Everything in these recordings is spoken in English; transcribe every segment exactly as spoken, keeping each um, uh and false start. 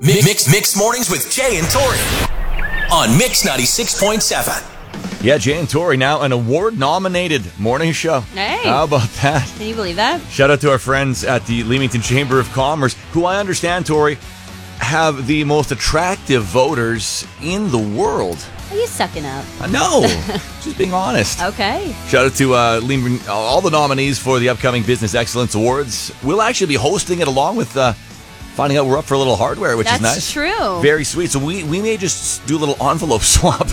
Mix Mix Mornings with Jay and Tori on Mix ninety-six point seven. Yeah, Jay and Tori, now an award-nominated morning show. Hey. How about that? Can you believe that? Shout out to our friends at the Leamington Chamber of Commerce, who I understand, Tori, have the most attractive voters in the world. Are you sucking up? Uh, no, just being honest. Okay. Shout out to uh, Leam- all the nominees for the upcoming Business Excellence Awards. We'll actually be hosting it along with uh, finding out we're up for a little hardware, which That's is nice. true. Very sweet. So we, we may just do a little envelope swap.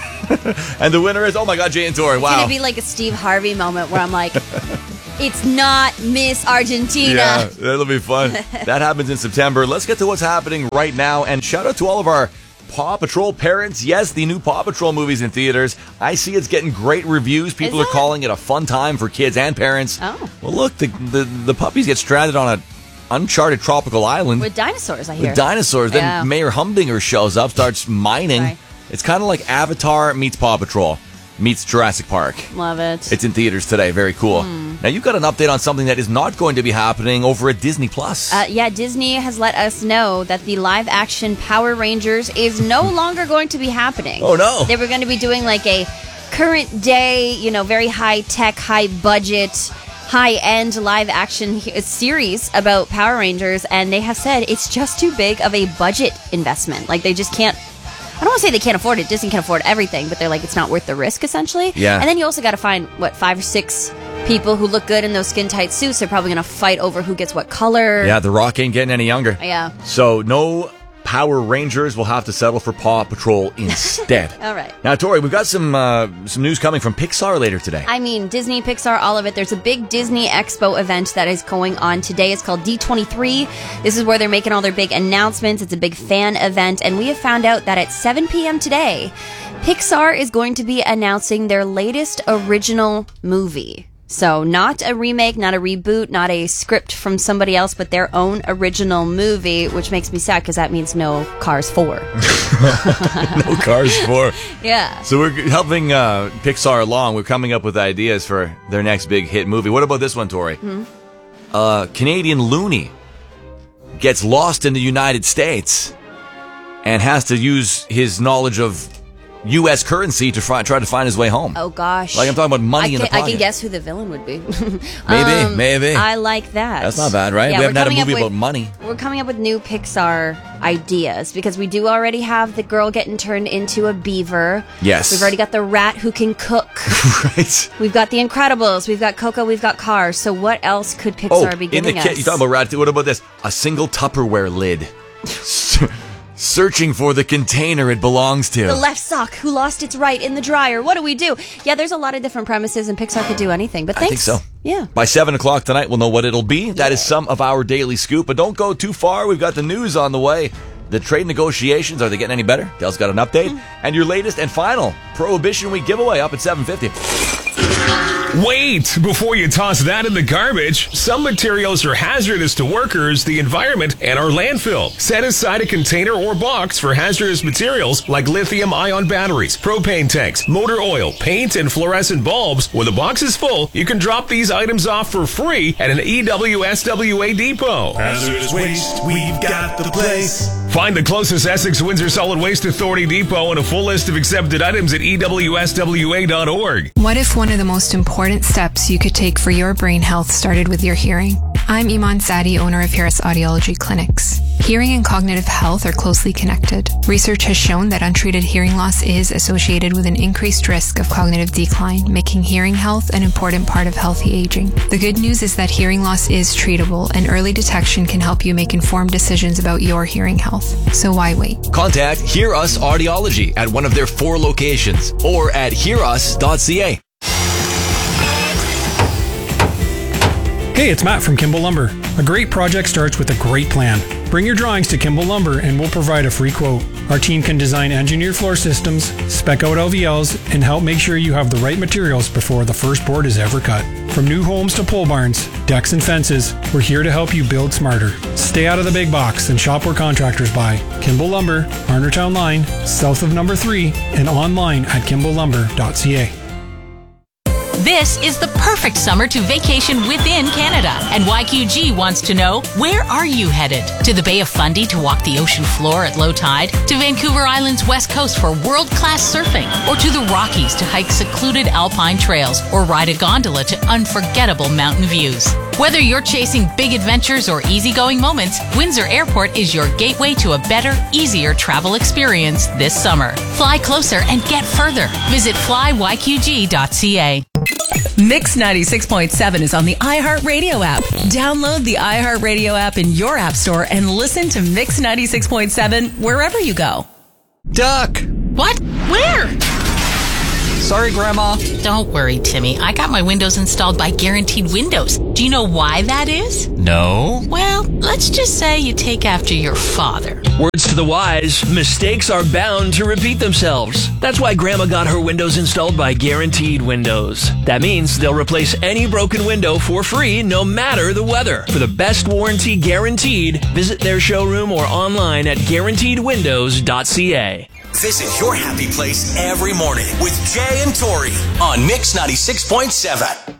And the winner is, oh my God, Jay and Tori. Wow. It's going to be like a Steve Harvey moment where I'm like, it's not Miss Argentina. Yeah, that'll be fun. That happens in September. Let's get to what's happening right now. And shout out to all of our Paw Patrol parents. Yes, the new Paw Patrol movie's in theaters. I see it's getting great reviews. People Is are it? calling it a fun time for kids and parents. Oh. Well, look, the, the, the puppies get stranded on an uncharted tropical island. With dinosaurs, I hear. With dinosaurs. Then Yeah. Mayor Humdinger shows up, starts mining. Sorry. It's kind of like Avatar meets Paw Patrol meets Jurassic Park. Love it. It's in theaters today. Very cool. Hmm. Now, you've got an update on something that is not going to be happening over at Disney Plus. Uh, yeah, Disney has let us know that the live-action Power Rangers is no longer going to be happening. Oh, no. They were going to be doing like a current day, you know, very high-tech, high-budget, high-end live-action he- series about Power Rangers, and they have said it's just too big of a budget investment. Like, they just can't... I don't want to say they can't afford it. Disney can afford everything, but they're like, it's not worth the risk, essentially. Yeah. And then you also got to find, what, five or six people who look good in those skin-tight suits. They're probably going to fight over who gets what color. Yeah, The Rock ain't getting any younger. Yeah. So no Power Rangers will have to settle for Paw Patrol instead. All right. Now, Tori, we've got some uh, some news coming from Pixar later today. I mean, Disney, Pixar, all of it. There's a big Disney Expo event that is going on today. It's called D twenty-three. This is where they're making all their big announcements. It's a big fan event. And we have found out that at seven p.m. today, Pixar is going to be announcing their latest original movie. So not a remake, not a reboot, not a script from somebody else, but their own original movie, which makes me sad because that means no Cars four. No Cars four. Yeah. So we're helping uh, Pixar along. We're coming up with ideas for their next big hit movie. What about this one, Tori? Hmm? Uh, Canadian loony gets lost in the United States and has to use his knowledge of U S currency to fi- try to find his way home. Oh, gosh. Like I'm talking about money I in the can, I pocket. can guess who the villain would be. Maybe, maybe. I like that. That's not bad, right? Yeah, We we're haven't had a coming up movie with- about money. We're coming up with new Pixar ideas because we do already have the girl getting turned into a beaver. Yes. We've already got the rat who can cook. Right. We've got the Incredibles. We've got Coco. We've got Cars. So what else could Pixar Oh, be in giving the us? kit, you talking about rat? What about this? A single Tupperware lid. Searching for the container it belongs to. The left sock who lost its right in the dryer. What do we do? Yeah, there's a lot of different premises, and Pixar could do anything. But I thanks. think so. Yeah. By seven o'clock tonight, we'll know what it'll be. That is some of our daily scoop. But don't go too far. We've got the news on the way. The trade negotiations, are they getting any better? Dale's got an update. Mm. And your latest and final Prohibition Week giveaway up at seven fifty. Wait! Before you toss that in the garbage, some materials are hazardous to workers, the environment, and our landfill. Set aside a container or box for hazardous materials like lithium-ion batteries, propane tanks, motor oil, paint, and fluorescent bulbs. When the box is full, you can drop these items off for free at an E W S W A depot. Hazardous waste, we've got the place. Find the closest Essex Windsor Solid Waste Authority depot and a full list of accepted items at E W S W A dot org. What if one of the most important steps you could take for your brain health started with your hearing? I'm Iman Sadi, owner of Harris Audiology Clinics. Hearing and cognitive health are closely connected. Research has shown that untreated hearing loss is associated with an increased risk of cognitive decline, making hearing health an important part of healthy aging. The good news is that hearing loss is treatable, and early detection can help you make informed decisions about your hearing health. So why wait? Contact Hear Us Audiology at one of their four locations or at hear us dot c a. Hey, it's Matt from Kimball Lumber. A great project starts with a great plan. Bring your drawings to Kimball Lumber and we'll provide a free quote. Our team can design engineered floor systems, spec out L V Ls, and help make sure you have the right materials before the first board is ever cut. From new homes to pole barns, decks, and fences, we're here to help you build smarter. Stay out of the big box and shop where contractors buy. Kimball Lumber, Arnertown Line, south of number three, and online at kimball lumber dot c a. This is the perfect summer to vacation within Canada. And Y Q G wants to know, where are you headed? To the Bay of Fundy to walk the ocean floor at low tide? To Vancouver Island's west coast for world-class surfing? Or to the Rockies to hike secluded alpine trails or ride a gondola to unforgettable mountain views? Whether you're chasing big adventures or easygoing moments, Windsor Airport is your gateway to a better, easier travel experience this summer. Fly closer and get further. Visit fly y q g dot c a. Mix ninety-six point seven is on the iHeartRadio app. Download the iHeartRadio app in your app store and listen to Mix ninety-six point seven wherever you go. Duck! What? Where? Sorry, Grandma. Don't worry, Timmy. I got my windows installed by Guaranteed Windows. Do you know why that is? No. Well, let's just say you take after your father. Words to the wise, mistakes are bound to repeat themselves. That's why Grandma got her windows installed by Guaranteed Windows. That means they'll replace any broken window for free, no matter the weather. For the best warranty guaranteed, visit their showroom or online at guaranteed windows dot c a. Visit your happy place every morning with Jay and Tori on Mix ninety-six point seven.